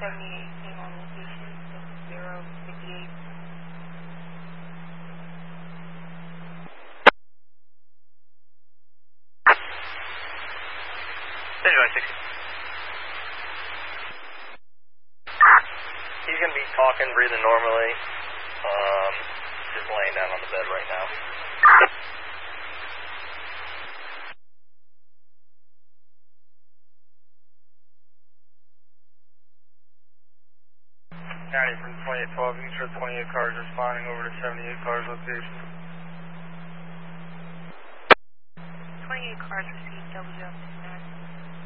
came on location, 058. Anyway, 60. He's going to be talking, breathing normally. Just laying down on the bed right now. County from 2812, you can show 28 cars responding over to 78 cars location. 28 cars received, WO.